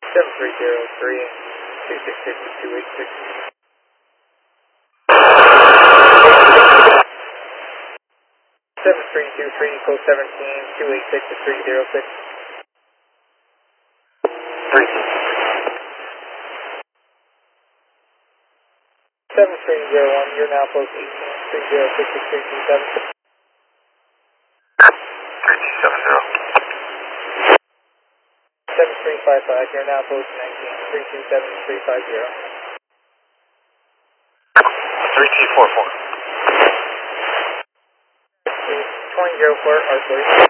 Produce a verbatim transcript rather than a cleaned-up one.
seven three zero three, two six six two eight six. seven three two three, code seventeen, two eight six three zero six. three. seven three zero one, you're now post eighteen, three zero six six three two seven. three two seven zero. seven three five five, you're now post nineteen, three two seven three five zero. three two four four. twenty zero four, R three.